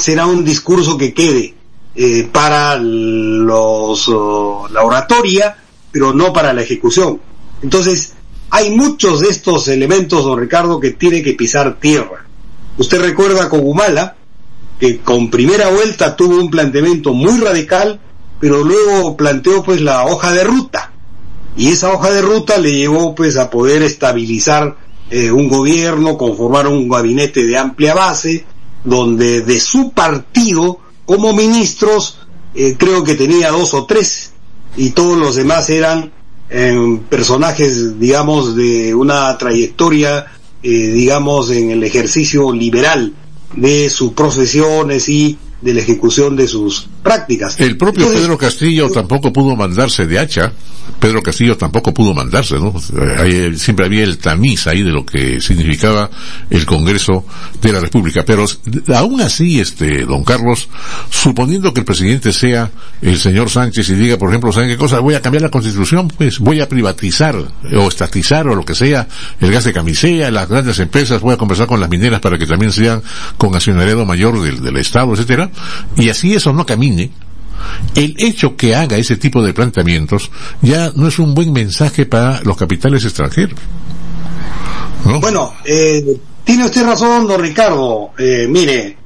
será un discurso que quede para la oratoria, pero no para la ejecución. Entonces, hay muchos de estos elementos, don Ricardo, que tiene que pisar tierra. Usted recuerda con Humala, que con primera vuelta tuvo un planteamiento muy radical, pero luego planteó pues la hoja de ruta, y esa hoja de ruta le llevó pues a poder estabilizar un gobierno, conformar un gabinete de amplia base, donde de su partido como ministros creo que tenía 2 o 3, y todos los demás eran personajes, digamos, de una trayectoria, digamos, en el ejercicio liberal de sus profesiones y de la ejecución de sus prácticas. El propio Pedro Castillo tampoco pudo mandarse de hacha. Pedro Castillo tampoco pudo mandarse, ¿no? Siempre había el tamiz ahí de lo que significaba el Congreso de la República. Pero aún así, don Carlos, suponiendo que el presidente sea el señor Sánchez y diga, por ejemplo, ¿saben qué cosa? Voy a cambiar la Constitución, pues voy a privatizar o estatizar o lo que sea el gas de camisea, las grandes empresas, voy a conversar con las mineras para que también sean con accionariado mayor del Estado, etcétera, y así eso no camine. El hecho que haga ese tipo de planteamientos ya no es un buen mensaje para los capitales extranjeros, ¿no? Bueno, tiene usted razón, don Ricardo. Mire,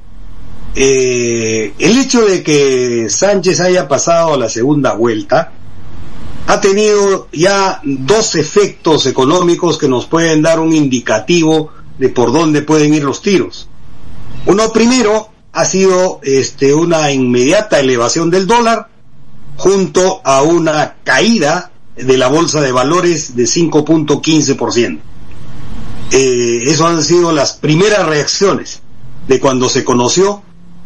el hecho de que Sánchez haya pasado a la segunda vuelta ha tenido ya 2 efectos económicos que nos pueden dar un indicativo de por dónde pueden ir los tiros. Uno primero ha sido una inmediata elevación del dólar, junto a una caída de la bolsa de valores de 5.15%. Eso han sido las primeras reacciones de cuando se conoció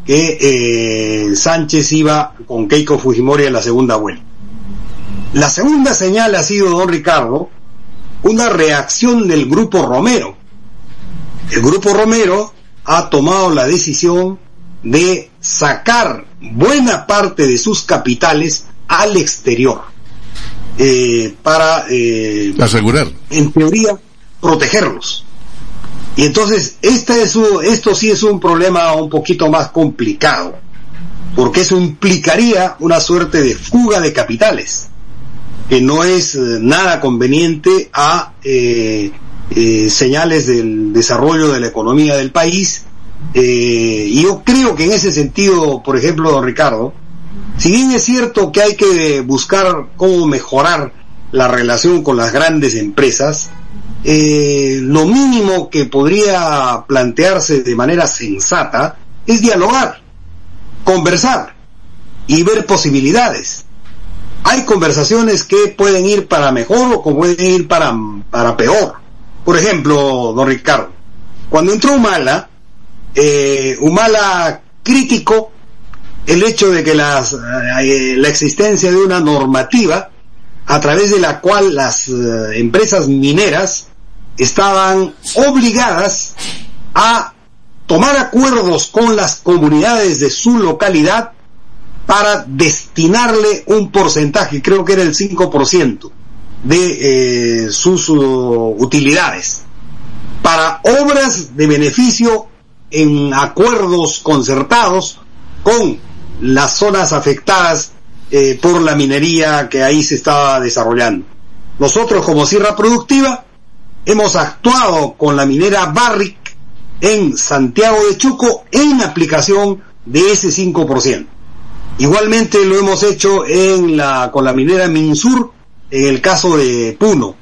que Sánchez iba con Keiko Fujimori a la segunda vuelta. La segunda señal ha sido, don Ricardo, una reacción del Grupo Romero. El Grupo Romero ha tomado la decisión de sacar buena parte de sus capitales al exterior, para asegurar, en teoría, protegerlos. Y entonces esto sí es un problema un poquito más complicado, porque eso implicaría una suerte de fuga de capitales, que no es nada conveniente a señales del desarrollo de la economía del país. Y yo creo que en ese sentido, por ejemplo, don Ricardo, si bien es cierto que hay que buscar cómo mejorar la relación con las grandes empresas, lo mínimo que podría plantearse de manera sensata es dialogar, conversar y ver posibilidades. Hay conversaciones que pueden ir para mejor o que pueden ir para peor. Por ejemplo, don Ricardo, cuando entró Humala criticó el hecho de que la existencia de una normativa a través de la cual las empresas mineras estaban obligadas a tomar acuerdos con las comunidades de su localidad para destinarle un porcentaje, creo que era el 5% de sus utilidades, para obras de beneficio en acuerdos concertados con las zonas afectadas por la minería que ahí se estaba desarrollando. Nosotros, como Sierra Productiva, hemos actuado con la minera Barrick en Santiago de Chuco en aplicación de ese 5%. Igualmente lo hemos hecho con la minera Minsur en el caso de Puno,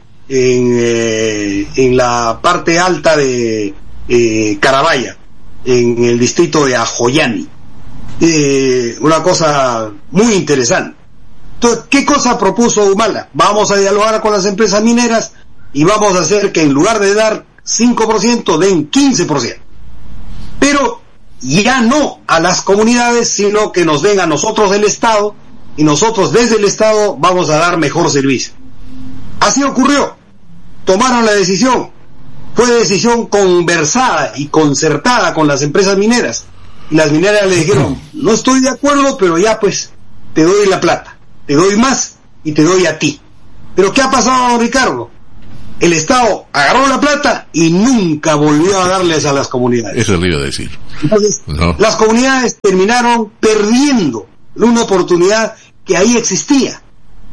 en la parte alta de Carabaya, en el distrito de Ajoyani. Una cosa muy interesante. Entonces, ¿qué cosa propuso Humala? Vamos a dialogar con las empresas mineras y vamos a hacer que en lugar de dar 5% den 15%. Pero ya no a las comunidades, sino que nos den a nosotros el Estado, y nosotros desde el Estado vamos a dar mejor servicio. Así ocurrió. Tomaron la decisión. Fue decisión conversada y concertada con las empresas mineras. Y las mineras le dijeron, no estoy de acuerdo, pero ya pues, te doy la plata, te doy más y te doy a ti. Pero ¿qué ha pasado, don Ricardo? el Estado agarró la plata y nunca volvió a darles a las comunidades. Eso le iba a decir. Entonces, las comunidades terminaron perdiendo una oportunidad que ahí existía,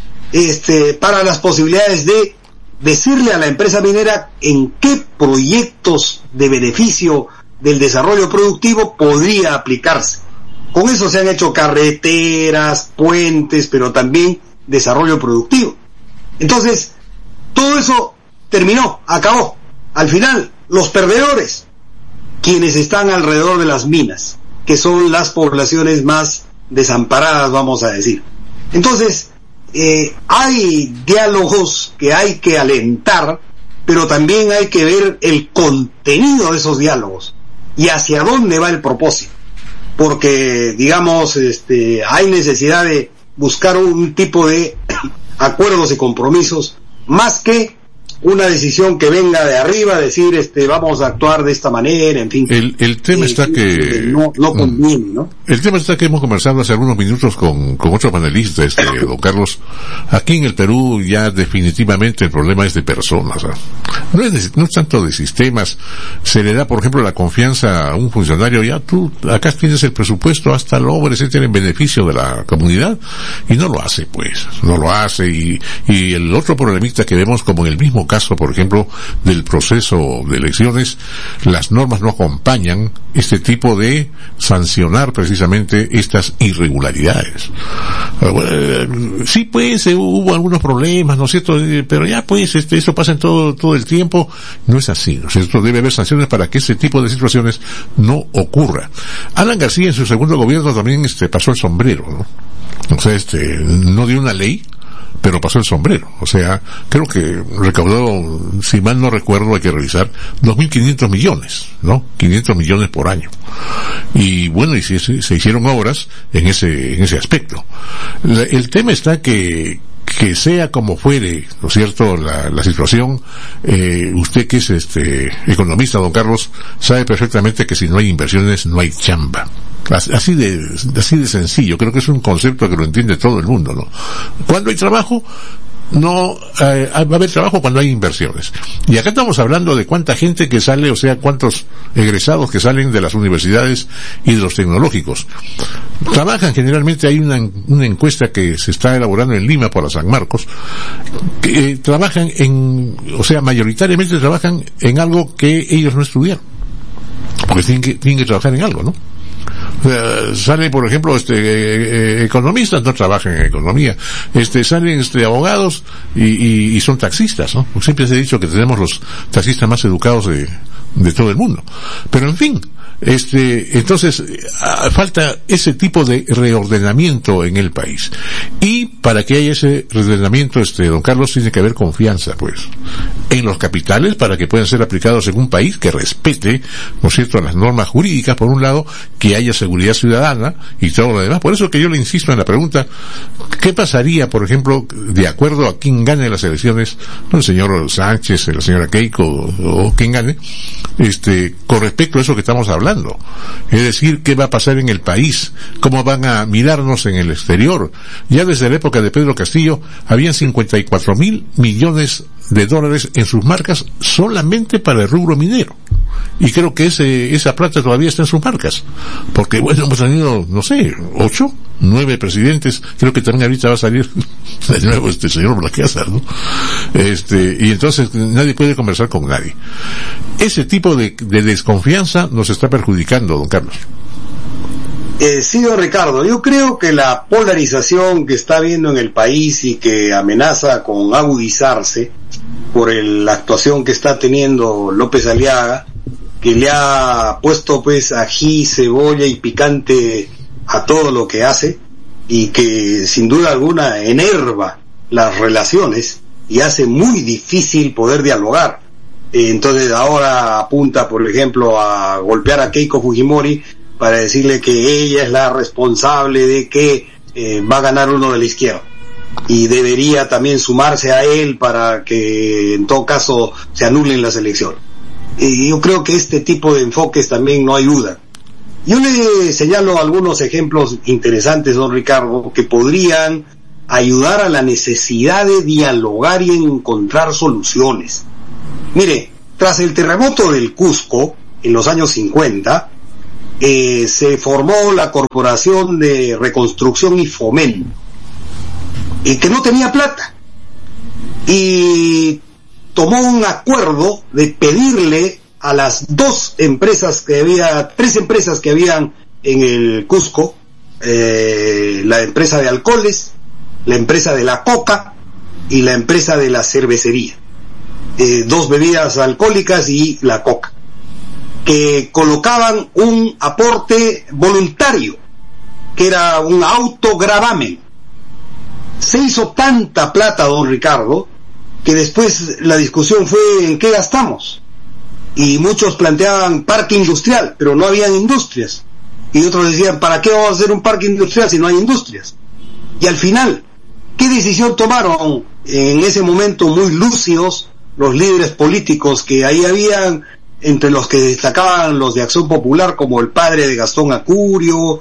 para las posibilidades de decirle a la empresa minera en qué proyectos de beneficio del desarrollo productivo podría aplicarse. Con eso se han hecho carreteras, puentes, pero también desarrollo productivo. Entonces, todo eso terminó, acabó. Al final, los perdedores, quienes están alrededor de las minas, que son las poblaciones más desamparadas, vamos a decir. Entonces, hay diálogos que hay que alentar, pero también hay que ver el contenido de esos diálogos y hacia dónde va el propósito, porque digamos hay necesidad de buscar un tipo de acuerdos y compromisos más que una decisión que venga de arriba, decir vamos a actuar de esta manera, en fin. El tema está que no conviene, ¿no? El tema está que hemos conversado hace algunos minutos con otro panelista, don Carlos. Aquí en el Perú ya definitivamente el problema es de personas, ¿eh? No es tanto de sistemas. Se le da, por ejemplo, la confianza a un funcionario, ya tú acá tienes el presupuesto, hasta logres en beneficio de la comunidad, y no lo hace, pues, no lo hace. Y el otro problemita que vemos, como en el mismo caso, por ejemplo, del proceso de elecciones, las normas no acompañan este tipo de sancionar precisamente estas irregularidades. Sí, pues, hubo algunos problemas, ¿no es cierto? Pero ya, pues, eso pasa en todo el tiempo. No es así, ¿no es cierto? Debe haber sanciones para que ese tipo de situaciones no ocurra. Alan García en su segundo gobierno también pasó el sombrero, ¿no? O sea, no dio una ley, pero pasó el sombrero. O sea, creo que recaudó, si mal no recuerdo, hay que revisar, 2.500 millones, ¿no? 500 millones por año. Y bueno, y se hicieron obras en ese aspecto. El tema está que sea como fuere, ¿no es cierto?, la situación, usted que es economista, don Carlos, sabe perfectamente que si no hay inversiones no hay chamba. Así de sencillo. Creo que es un concepto que lo entiende todo el mundo, ¿no? Cuando hay trabajo, no va a haber trabajo cuando hay inversiones. Y acá estamos hablando de cuánta gente que sale, o sea, cuántos egresados que salen de las universidades y de los tecnológicos. Trabajan, generalmente hay una encuesta que se está elaborando en Lima por la San Marcos, que trabajan mayoritariamente trabajan en algo que ellos no estudiaron. Porque tienen que trabajar en algo, ¿no? Salen, por ejemplo, economistas, no trabajan en economía, salen abogados y son taxistas, ¿no? Siempre se ha dicho que tenemos los taxistas más educados de todo el mundo. Pero en fin, entonces falta ese tipo de reordenamiento en el país. Y para que haya ese reordenamiento, don Carlos, tiene que haber confianza, pues, en los capitales para que puedan ser aplicados en un país que respete, ¿no es cierto?, las normas jurídicas, por un lado, que haya seguridad ciudadana y todo lo demás. Por eso que yo le insisto en la pregunta, ¿qué pasaría, por ejemplo, de acuerdo a quien gane las elecciones, el señor Sánchez, la señora Keiko o quien gane, con respecto a eso que estamos hablando? Es decir, ¿qué va a pasar en el país? ¿Cómo van a mirarnos en el exterior? Ya desde la época de Pedro Castillo habían 54.000 millones de dólares en sus marcas solamente para el rubro minero. Y creo que esa plata todavía está en sus marcas. Porque, bueno, hemos tenido, no sé, 8, 9 presidentes. Creo que también ahorita va a salir de nuevo señor Blaqueazar, ¿no? Y entonces nadie puede conversar con nadie. Ese tipo de desconfianza nos está perjudicando, don Carlos. Sí, don Ricardo, yo creo que la polarización que está habiendo en el país y que amenaza con agudizarse por la actuación que está teniendo López Aliaga, que le ha puesto pues ají, cebolla y picante a todo lo que hace, y que sin duda alguna enerva las relaciones y hace muy difícil poder dialogar. Entonces ahora apunta, por ejemplo, a golpear a Keiko Fujimori para decirle que ella es la responsable de que va a ganar uno de la izquierda, y debería también sumarse a él para que en todo caso se anulen las elecciones. Y yo creo que este tipo de enfoques también no ayudan. Yo le señalo algunos ejemplos interesantes, don Ricardo, que podrían ayudar a la necesidad de dialogar y encontrar soluciones. Mire, tras el terremoto del Cusco, en los años 50, se formó la Corporación de Reconstrucción y Fomento, y que no tenía plata, y tomó un acuerdo de pedirle a las tres empresas que habían en el Cusco, la empresa de alcoholes, la empresa de la coca y la empresa de la cervecería, 2 bebidas alcohólicas y la coca, que colocaban un aporte voluntario, que era un autogravamen. Se hizo tanta plata, don Ricardo, que después la discusión fue en qué gastamos. Y muchos planteaban parque industrial, pero no habían industrias. Y otros decían, ¿para qué vamos a hacer un parque industrial si no hay industrias? Y al final, ¿qué decisión tomaron en ese momento muy lúcidos los líderes políticos que ahí habían, entre los que destacaban los de Acción Popular, como el padre de Gastón Acurio,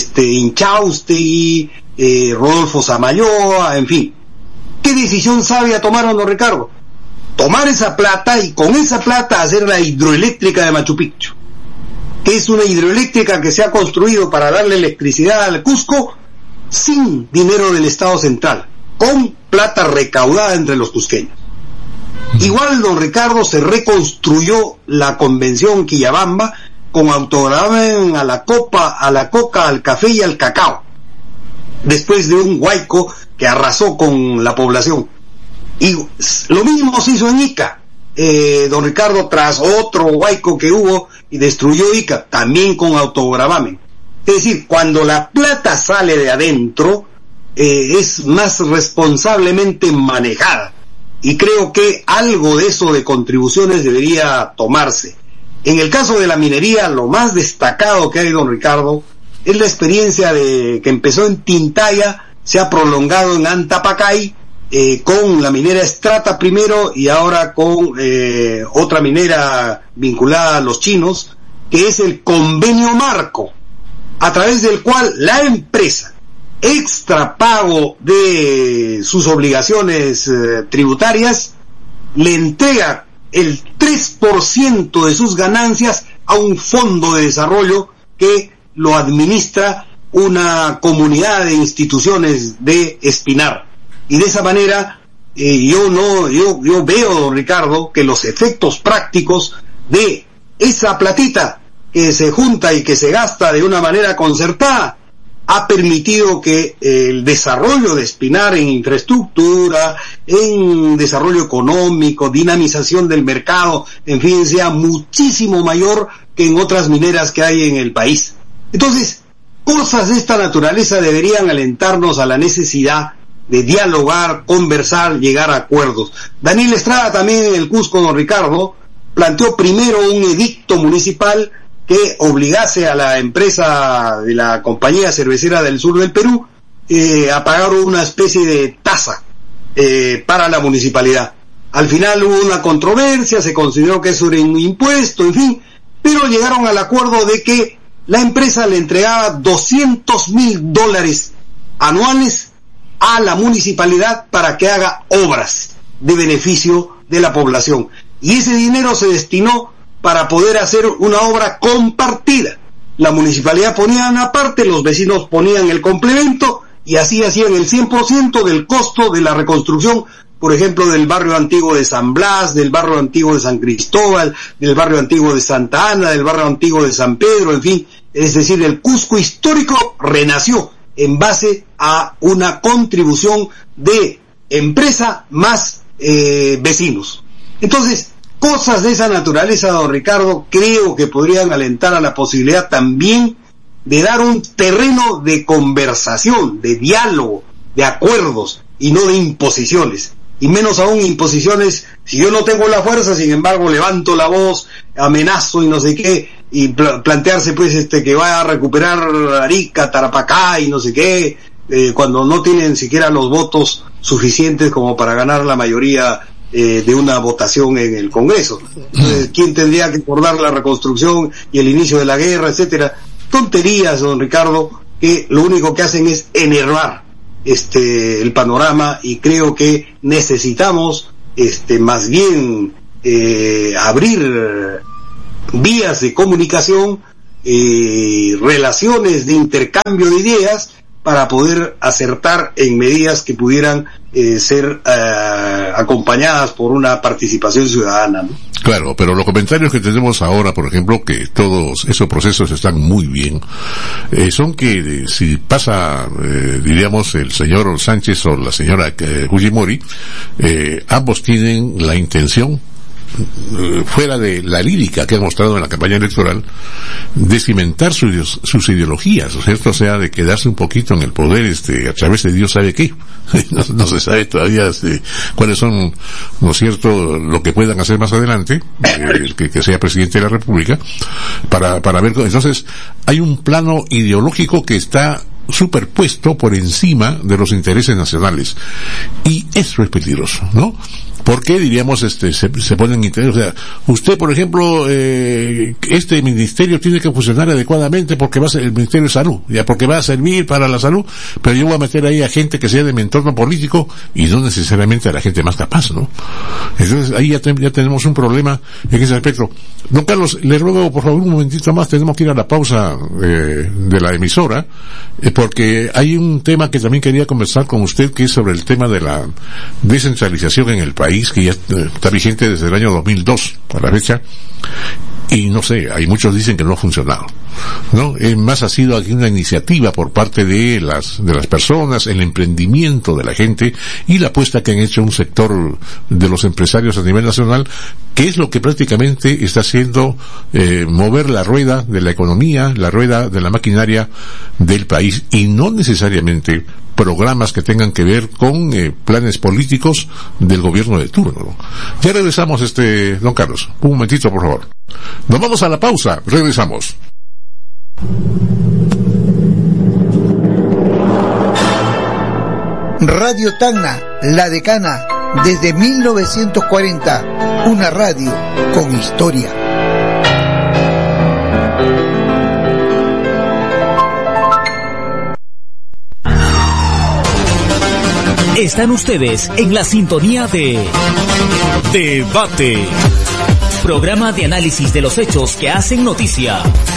Inchaustegui, Rodolfo Samayoa, en fin? ¿Qué decisión sabia tomaron, don Ricardo? Tomar esa plata y con esa plata hacer la hidroeléctrica de Machu Picchu, que es una hidroeléctrica que se ha construido para darle electricidad al Cusco sin dinero del Estado central, con plata recaudada entre los cusqueños. Igual, don Ricardo, se reconstruyó la Convención Quillabamba con autogravamen a la coca, al café y al cacao, después de un huaico que arrasó con la población. Y lo mismo se hizo en Ica, don Ricardo, tras otro huaico que hubo y destruyó Ica, también con autogravamen. Es decir, cuando la plata sale de adentro, es más responsablemente manejada. Y creo que algo de eso de contribuciones debería tomarse. En el caso de la minería, lo más destacado que hay, don Ricardo, es la experiencia que empezó en Tintaya, se ha prolongado en Antapacay, con la minera Strata primero y ahora con otra minera vinculada a los chinos, que es el convenio marco, a través del cual la empresa, extra pago de sus obligaciones tributarias, le entrega el 3% de sus ganancias a un fondo de desarrollo que lo administra una comunidad de instituciones de Espinar. Y de esa manera yo veo, don Ricardo, que los efectos prácticos de esa platita que se junta y que se gasta de una manera concertada ha permitido que el desarrollo de Espinar en infraestructura, en desarrollo económico, dinamización del mercado, en fin, sea muchísimo mayor que en otras mineras que hay en el país. Entonces, cosas de esta naturaleza deberían alentarnos a la necesidad de dialogar, conversar, llegar a acuerdos. Daniel Estrada también en el Cusco, don Ricardo, planteó primero un edicto municipal que obligase a la empresa de la compañía cervecera del sur del Perú a pagar una especie de tasa para la municipalidad. Al final hubo una controversia, se consideró que eso era un impuesto, en fin, pero llegaron al acuerdo de que la empresa le entregaba $200,000 anuales a la municipalidad para que haga obras de beneficio de la población. Y ese dinero se destinó para poder hacer una obra compartida. La municipalidad ponía una parte, los vecinos ponían el complemento y así hacían el 100% del costo de la reconstrucción, por ejemplo, del barrio antiguo de San Blas, del barrio antiguo de San Cristóbal, del barrio antiguo de Santa Ana, del barrio antiguo de San Pedro, en fin. Es decir, el Cusco histórico renació en base a una contribución de empresa más vecinos. Entonces, cosas de esa naturaleza, don Ricardo, creo que podrían alentar a la posibilidad también de dar un terreno de conversación, de diálogo, de acuerdos, y no de imposiciones. Y menos aún imposiciones, si yo no tengo la fuerza, sin embargo levanto la voz, amenazo y no sé qué, y plantearse pues que va a recuperar Arica, Tarapacá y no sé qué, cuando no tienen siquiera los votos suficientes como para ganar la mayoría de una votación en el Congreso. ¿Quién tendría que acordar la reconstrucción y el inicio de la guerra, etcétera? Tonterías, don Ricardo, que lo único que hacen es enervar el panorama, y creo que necesitamos más bien abrir vías de comunicación, relaciones de intercambio de ideas para poder acertar en medidas que pudieran ser acompañadas por una participación ciudadana, ¿no? Claro, pero los comentarios que tenemos ahora, por ejemplo, que todos esos procesos están muy bien, son que si pasa, diríamos, el señor Sánchez o la señora Fujimori, ambos tienen la intención, fuera de la lírica que han mostrado en la campaña electoral, de cimentar sus ideologías, ¿no es cierto? O sea, de quedarse un poquito en el poder, a través de Dios sabe qué. No se sabe todavía cuáles son, ¿no es cierto?, lo que puedan hacer más adelante, que sea presidente de la República, para ver. Entonces, hay un plano ideológico que está superpuesto por encima de los intereses nacionales, y eso es peligroso, ¿no? ¿Por qué, diríamos, se ponen intereses? O sea, usted, por ejemplo, este ministerio tiene que funcionar adecuadamente porque va a ser el Ministerio de Salud, ya, porque va a servir para la salud, pero yo voy a meter ahí a gente que sea de mi entorno político y no necesariamente a la gente más capaz, ¿no? Entonces, ahí ya tenemos un problema en ese aspecto. Don Carlos, le ruego, por favor, un momentito más, tenemos que ir a la pausa de la emisora, porque hay un tema que también quería conversar con usted, que es sobre el tema de la descentralización en el país, que ya está vigente desde el año 2002 a la fecha, y no sé, hay muchos dicen que no ha funcionado, ¿no? Más ha sido aquí una iniciativa por parte de las personas, el emprendimiento de la gente y la apuesta que han hecho un sector de los empresarios a nivel nacional, que es lo que prácticamente está haciendo mover la rueda de la economía, la rueda de la maquinaria del país, y no necesariamente programas que tengan que ver con planes políticos del gobierno de turno. Ya regresamos, don Carlos. Un momentito, por favor. Nos vamos a la pausa. Regresamos. Radio Tacna, La Decana, desde 1940. Una radio con historia. Están ustedes en la sintonía de Debate, programa de análisis de los hechos que hacen noticia.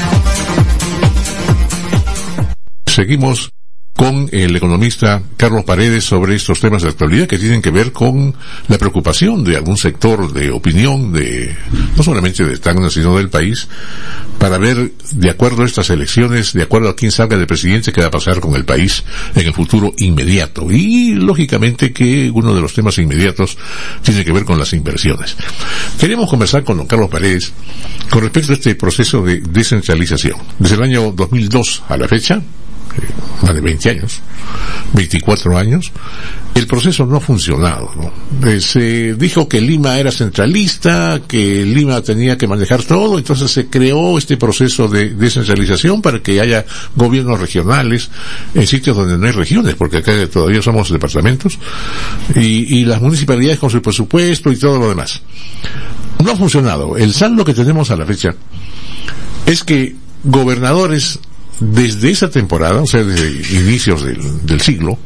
Seguimos con el economista Carlos Paredes sobre estos temas de actualidad que tienen que ver con la preocupación de algún sector de opinión, no solamente de Tacna, sino del país, para ver, de acuerdo a estas elecciones, de acuerdo a quién salga de presidente, qué va a pasar con el país en el futuro inmediato. Y, lógicamente, que uno de los temas inmediatos tiene que ver con las inversiones. Queremos conversar con don Carlos Paredes con respecto a este proceso de descentralización. Desde el año 2002 a la fecha, más de 20 años, 24 años, el proceso no ha funcionado, ¿no? Se dijo que Lima era centralista, que Lima tenía que manejar todo, entonces se creó este proceso de descentralización para que haya gobiernos regionales en sitios donde no hay regiones, porque acá todavía somos departamentos, y las municipalidades con su presupuesto y todo lo demás. No ha funcionado. El saldo que tenemos a la fecha es que gobernadores desde esa temporada, o sea, desde inicios del siglo,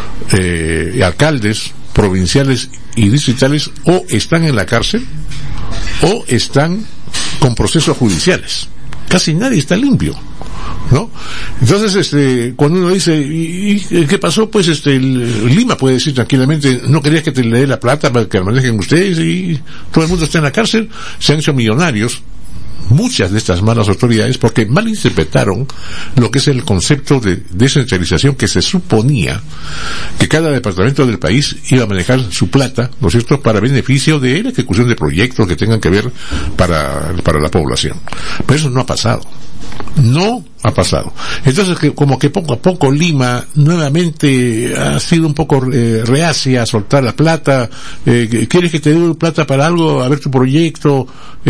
alcaldes provinciales y distritales o están en la cárcel o están con procesos judiciales. Casi nadie está limpio, ¿no? Entonces, cuando uno dice, ¿y qué pasó? Pues, Lima puede decir tranquilamente, no querías que te le dé la plata para que la manejen ustedes, y todo el mundo está en la cárcel. Se han hecho millonarios muchas de estas malas autoridades porque malinterpretaron lo que es el concepto de descentralización, que se suponía que cada departamento del país iba a manejar su plata, ¿no es cierto?, para beneficio de la ejecución de proyectos que tengan que ver para la población. Pero eso no ha pasado. No ha pasado. Entonces, como que poco a poco Lima nuevamente ha sido un poco reacia a soltar la plata. ¿Quieres que te dé plata para algo? A ver tu proyecto,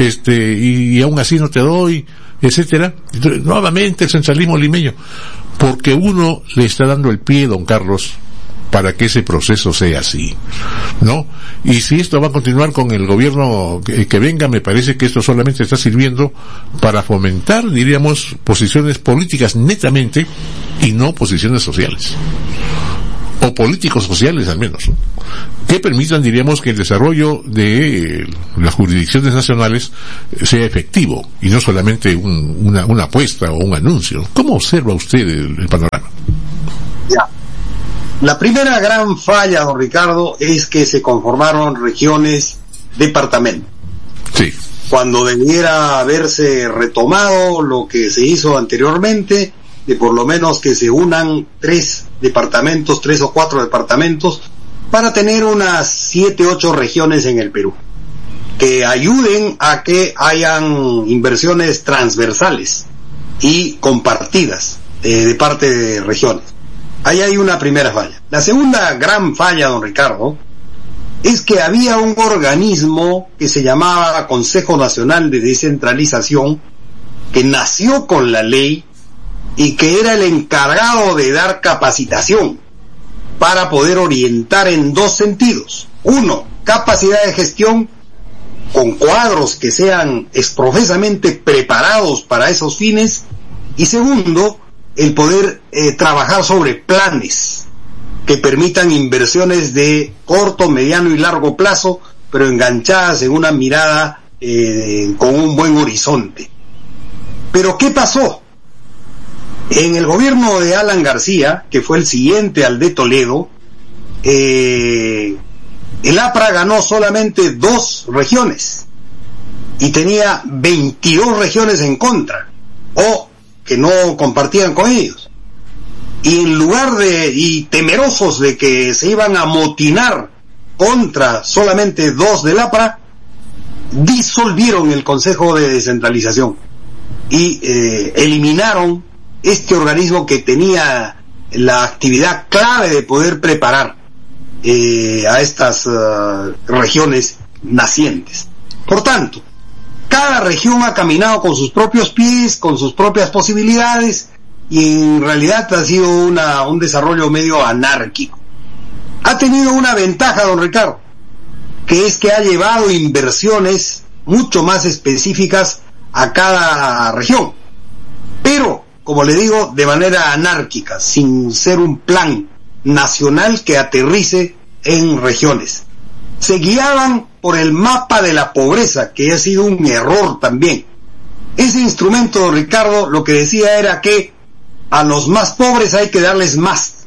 y aún así no te doy, etcétera. Entonces, nuevamente el centralismo limeño, porque uno le está dando el pie, don Carlos, para que ese proceso sea así, ¿no? Y si esto va a continuar con el gobierno que venga, me parece que esto solamente está sirviendo para fomentar, diríamos, posiciones políticas netamente y no posiciones sociales. o políticos sociales al menos, ¿no?, que permitan, diríamos, que el desarrollo de las jurisdicciones nacionales sea efectivo y no solamente una apuesta o un anuncio. ¿Cómo observa usted el panorama? Ya. La primera gran falla, don Ricardo, es que se conformaron regiones departamento. Sí. Cuando debiera haberse retomado lo que se hizo anteriormente, de por lo menos que se unan 3 o 4 departamentos, para tener unas 7, 8 regiones en el Perú, que ayuden a que hayan inversiones transversales y compartidas de parte de regiones. Ahí hay una primera falla. La segunda gran falla, don Ricardo, es que había un organismo que se llamaba Consejo Nacional de Descentralización, que nació con la ley y que era el encargado de dar capacitación para poder orientar en 2 sentidos. 1, capacidad de gestión con cuadros que sean exprofesamente preparados para esos fines, y segundo, el poder trabajar sobre planes que permitan inversiones de corto, mediano y largo plazo, pero enganchadas en una mirada con un buen horizonte. Pero ¿qué pasó? En el gobierno de Alan García, que fue el siguiente al de Toledo, el APRA ganó solamente 2 regiones y tenía 22 regiones en contra o que no compartían con ellos. Y en lugar y temerosos de que se iban a amotinar contra solamente 2 del APRA, disolvieron el Consejo de Descentralización y eliminaron este organismo que tenía la actividad clave de poder preparar a estas regiones nacientes. Por tanto, cada región ha caminado con sus propios pies, con sus propias posibilidades, y en realidad ha sido un desarrollo medio anárquico. Ha tenido una ventaja, don Ricardo, que es que ha llevado inversiones mucho más específicas a cada región, pero, como le digo, de manera anárquica, sin ser un plan nacional que aterrice en regiones. Se guiaban por el mapa de la pobreza, que ha sido un error también. Ese instrumento, Ricardo, lo que decía era que a los más pobres hay que darles más.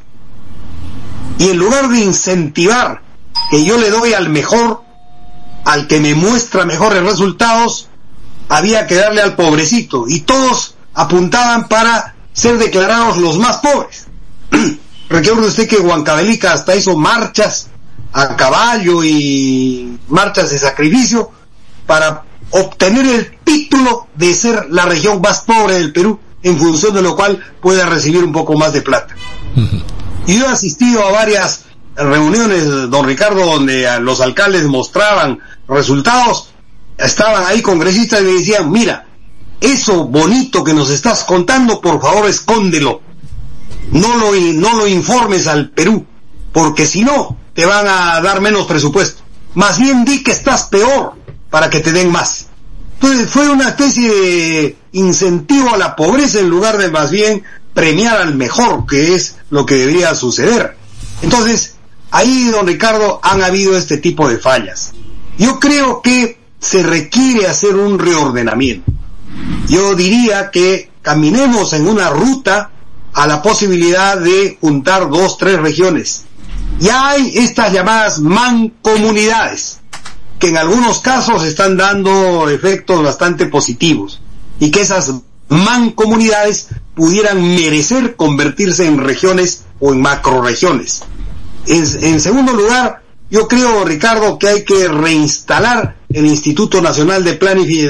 Y en lugar de incentivar que yo le doy al mejor, al que me muestra mejores resultados, había que darle al pobrecito. Y todos apuntaban para ser declarados los más pobres. Recuerde usted que Huancavelica hasta hizo marchas a caballo y marchas de sacrificio para obtener el título de ser la región más pobre del Perú, en función de lo cual pueda recibir un poco más de plata. Y yo he asistido a varias reuniones, don Ricardo, donde los alcaldes mostraban resultados. Estaban ahí congresistas y me decían: mira, eso bonito que nos estás contando, por favor escóndelo, no lo informes al Perú, porque si no te van a dar menos presupuesto. Más bien di que estás peor para que te den más. Entonces fue una especie de incentivo a la pobreza en lugar de más bien premiar al mejor, que es lo que debería suceder. Entonces ahí, don Ricardo, han habido este tipo de fallas. Yo creo que se requiere hacer un reordenamiento. Yo diría que caminemos en una ruta a la posibilidad de juntar 2, 3 regiones. Ya hay estas llamadas mancomunidades, que en algunos casos están dando efectos bastante positivos, y que esas mancomunidades pudieran merecer convertirse en regiones o en macroregiones. En segundo lugar, yo creo, Ricardo, que hay que reinstalar el Instituto Nacional de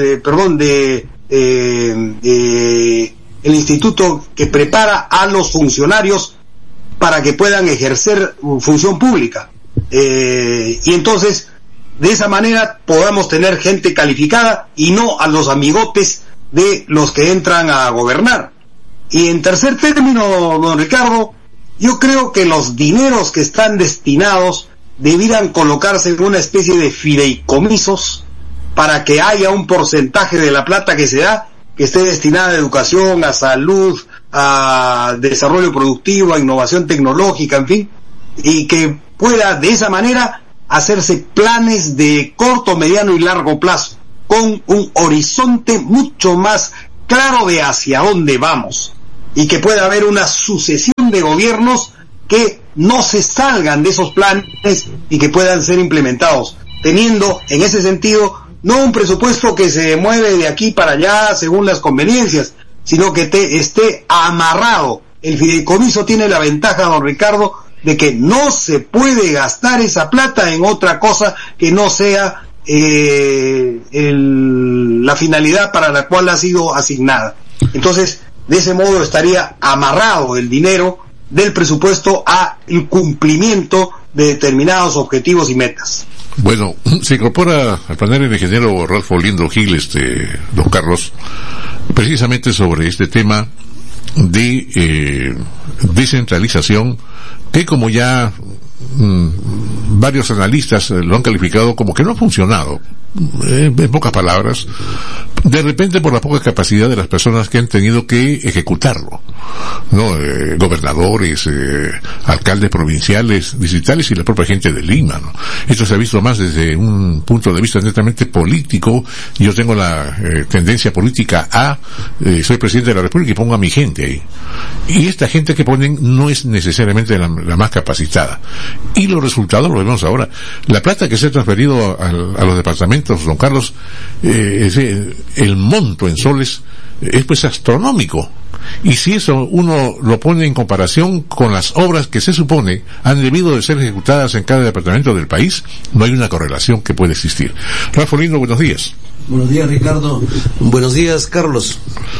el instituto que prepara a los funcionarios para que puedan ejercer función pública, y entonces de esa manera podamos tener gente calificada y no a los amigotes de los que entran a gobernar. Y en tercer término, don Ricardo, yo creo que los dineros que están destinados debieran colocarse en una especie de fideicomisos para que haya un porcentaje de la plata que se da que esté destinada a educación, a salud, a desarrollo productivo, a innovación tecnológica, en fin, y que pueda de esa manera hacerse planes de corto, mediano y largo plazo, con un horizonte mucho más claro de hacia dónde vamos, y que pueda haber una sucesión de gobiernos que no se salgan de esos planes y que puedan ser implementados, teniendo en ese sentido no un presupuesto que se mueve de aquí para allá según las conveniencias, sino que esté amarrado. El fideicomiso tiene la ventaja, don Ricardo, de que no se puede gastar esa plata en otra cosa que no sea la finalidad para la cual ha sido asignada. Entonces, de ese modo estaría amarrado el dinero del presupuesto al cumplimiento de determinados objetivos y metas. Bueno, se incorpora al panel el ingeniero Ralfo Lindo Gil, don Carlos, precisamente sobre este tema de descentralización, que como ya varios analistas lo han calificado como que no ha funcionado, en pocas palabras, de repente por la poca capacidad de las personas que han tenido que ejecutarlo, ¿no? Gobernadores, alcaldes provinciales, distritales y la propia gente de Lima, ¿no? Esto se ha visto más desde un punto de vista netamente político. Yo tengo la tendencia política soy presidente de la República y pongo a mi gente ahí, y esta gente que ponen no es necesariamente la más capacitada, y los resultados los vemos ahora. La plata que se ha transferido a los departamentos, don Carlos, el monto en soles es pues astronómico, y si eso uno lo pone en comparación con las obras que se supone han debido de ser ejecutadas en cada departamento del país, no hay una correlación que pueda existir. Rafa Lindo, buenos días. Buenos días, Ricardo. Buenos días, Carlos.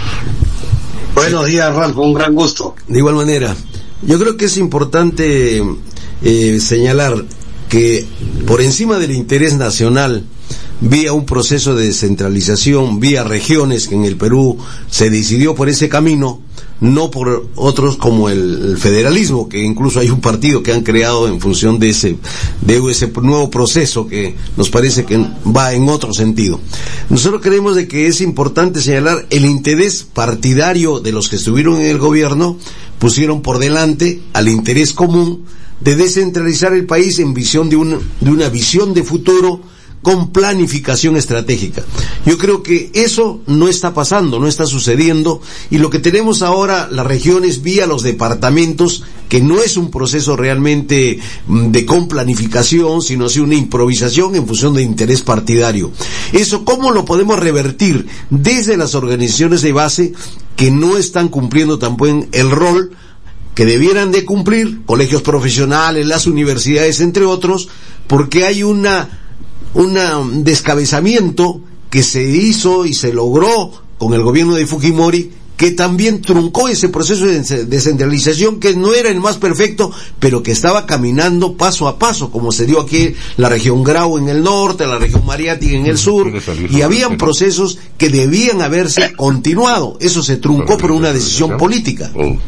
Buenos días, Ralfo, un gran gusto. De igual manera, yo creo que es importante señalar que por encima del interés nacional, vía un proceso de descentralización, vía regiones, que en el Perú se decidió por ese camino, no por otros como el federalismo, que incluso hay un partido que han creado en función de ese nuevo proceso que nos parece que va en otro sentido. Nosotros creemos de que es importante señalar el interés partidario de los que estuvieron en el gobierno, pusieron por delante al interés común de descentralizar el país en visión de una visión de futuro con planificación estratégica. Yo creo que eso no está pasando, no está sucediendo, y lo que tenemos ahora, las regiones vía los departamentos, que no es un proceso realmente con planificación, sino así una improvisación en función de interés partidario. Eso, ¿cómo lo podemos revertir? Desde las organizaciones de base, que no están cumpliendo tampoco el rol que debieran de cumplir, colegios profesionales, las universidades, entre otros, porque hay un descabezamiento que se hizo y se logró con el gobierno de Fujimori, que también truncó ese proceso de descentralización, que no era el más perfecto, pero que estaba caminando paso a paso, como se dio aquí la región Grau en el norte, la región Mariátegui en el sur, y habían procesos que debían haberse continuado. Eso se truncó por una decisión política.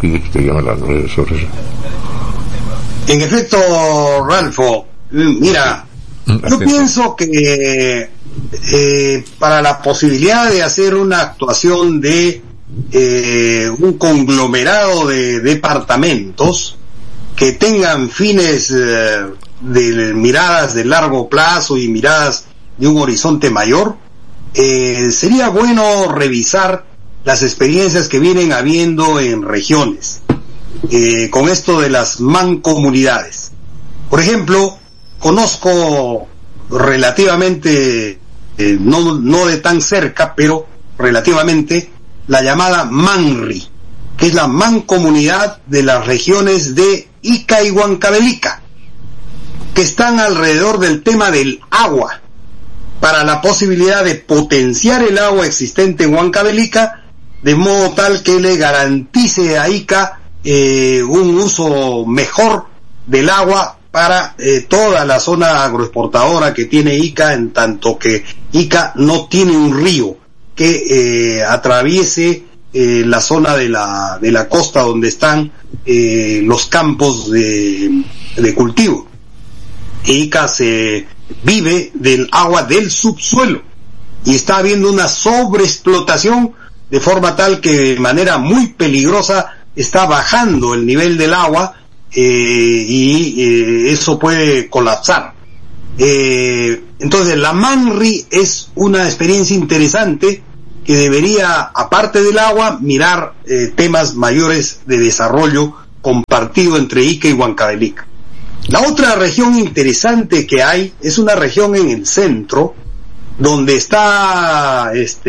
En efecto, Ralfo, mira, yo pienso que para la posibilidad de hacer una actuación de un conglomerado de departamentos que tengan fines de miradas de largo plazo y miradas de un horizonte mayor, sería bueno revisar las experiencias que vienen habiendo en regiones con esto de las mancomunidades. Por ejemplo, conozco relativamente, no de tan cerca, pero relativamente, la llamada MANRI, que es la mancomunidad de las regiones de Ica y Huancavelica, que están alrededor del tema del agua, para la posibilidad de potenciar el agua existente en Huancavelica, de modo tal que le garantice a Ica un uso mejor del agua para toda la zona agroexportadora que tiene Ica, en tanto que Ica no tiene un río que atraviese la zona de la costa donde están los campos de cultivo. Ica se vive del agua del subsuelo y está habiendo una sobreexplotación, de forma tal que de manera muy peligrosa está bajando el nivel del agua y eso puede colapsar. Entonces la MANRI es una experiencia interesante que debería, aparte del agua, mirar temas mayores de desarrollo compartido entre Ica y Huancavelica. La otra región interesante que hay es una región en el centro, donde está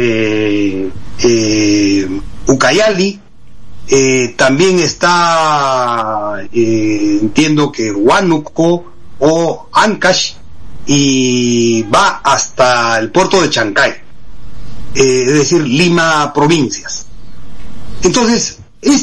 Ucayali, también está entiendo que Huánuco o Ancash, y va hasta el puerto de Chancay, es decir, Lima provincias. Entonces,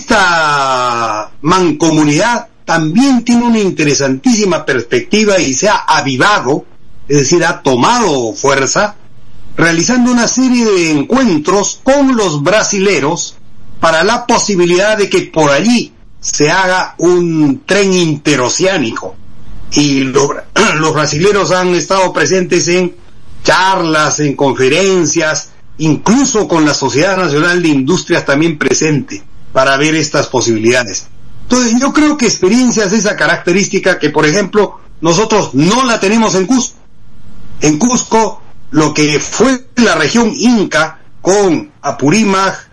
esta mancomunidad también tiene una interesantísima perspectiva y se ha avivado, es decir, ha tomado fuerza, realizando una serie de encuentros con los brasileros para la posibilidad de que por allí se haga un tren interoceánico. Y los brasileros han estado presentes en charlas, en conferencias, incluso con la Sociedad Nacional de Industrias también presente para ver estas posibilidades. Entonces yo creo que experiencias de esa característica que, por ejemplo, nosotros no la tenemos en Cusco. En Cusco, lo que fue la región Inca con Apurímac,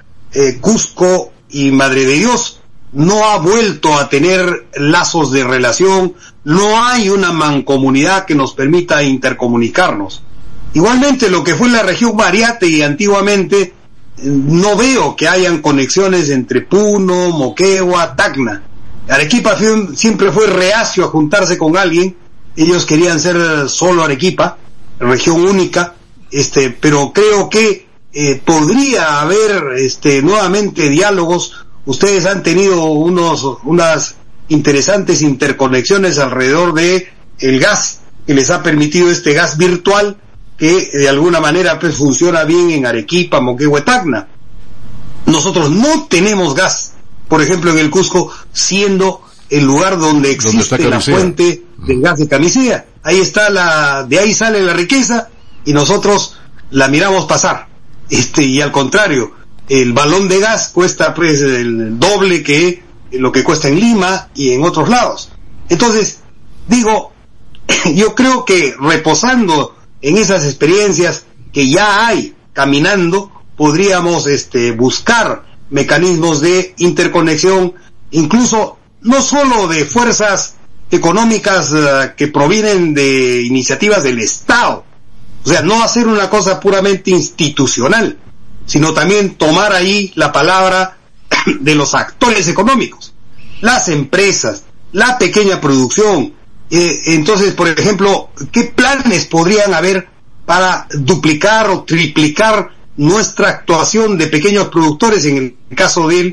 Cusco y Madre de Dios, no ha vuelto a tener lazos de relación, no hay una mancomunidad que nos permita intercomunicarnos. Igualmente lo que fue la región Mariate y antiguamente, no veo que hayan conexiones entre Puno, Moquegua, Tacna. Arequipa siempre fue reacio a juntarse con alguien, ellos querían ser solo Arequipa, región única, pero creo que podría haber nuevamente diálogos. Ustedes han tenido unas interesantes interconexiones alrededor de el gas, que les ha permitido este gas virtual que de alguna manera pues funciona bien en Arequipa, Moquegua, Tacna. Nosotros no tenemos gas, por ejemplo en el Cusco, siendo el lugar donde existe la fuente del gas de Camisea. Ahí está de ahí sale la riqueza y nosotros la miramos pasar. Y al contrario, el balón de gas cuesta pues el doble que lo que cuesta en Lima y en otros lados. Entonces, digo, yo creo que reposando en esas experiencias que ya hay caminando, podríamos buscar mecanismos de interconexión, incluso no solo de fuerzas económicas que provienen de iniciativas del Estado, o sea, no hacer una cosa puramente institucional, sino también tomar ahí la palabra de los actores económicos, las empresas, la pequeña producción. Entonces, por ejemplo, ¿qué planes podrían haber para duplicar o triplicar nuestra actuación de pequeños productores en el caso del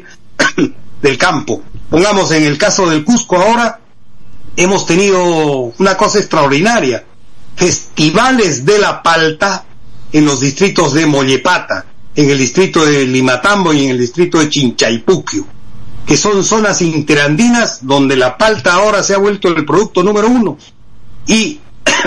campo? Pongamos en el caso del Cusco ahora, hemos tenido una cosa extraordinaria, festivales de la palta en los distritos de Mollepata, en el distrito de Limatambo y en el distrito de Chinchaypuquio, que son zonas interandinas donde la palta ahora se ha vuelto el producto número 1. Y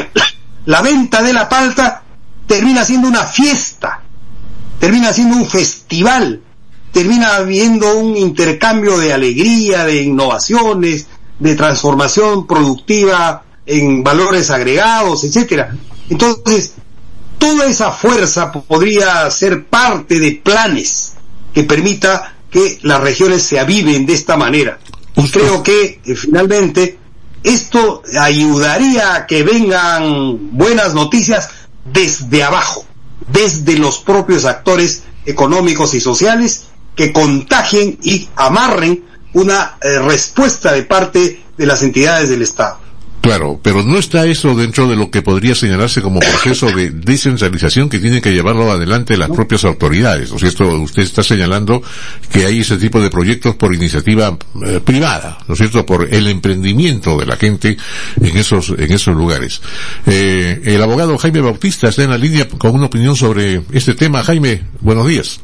la venta de la palta termina siendo una fiesta, termina siendo un festival, termina habiendo un intercambio de alegría, de innovaciones, de transformación productiva en valores agregados, etcétera. Entonces, toda esa fuerza podría ser parte de planes que permita que las regiones se aviven de esta manera. Y creo que finalmente esto ayudaría a que vengan buenas noticias desde abajo, desde los propios actores económicos y sociales, que contagien y amarren una respuesta de parte de las entidades del Estado. Claro, pero no está eso dentro de lo que podría señalarse como proceso de descentralización que tienen que llevarlo adelante las propias autoridades. O sea, esto usted está señalando que hay ese tipo de proyectos por iniciativa privada, ¿no es cierto? Por el emprendimiento de la gente en esos lugares. El abogado Jaime Bautista está en la línea con una opinión sobre este tema. Jaime, buenos días.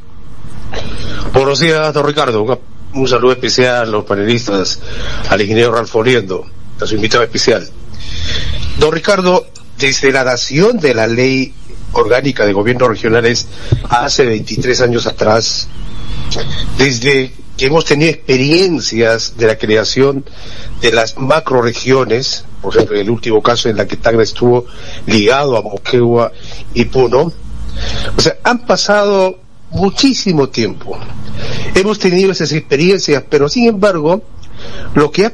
Buenos días, don Ricardo. Un saludo especial a los panelistas, al ingeniero Ralph Oliendo, a su invitado especial. Don Ricardo, desde la dación de la ley orgánica de gobiernos regionales hace 23 años atrás, desde que hemos tenido experiencias de la creación de las macroregiones, por ejemplo, en el último caso en la que Tacna estuvo ligado a Moquegua y Puno. O sea, han pasado muchísimo tiempo. Hemos tenido esas experiencias, pero sin embargo, lo que ha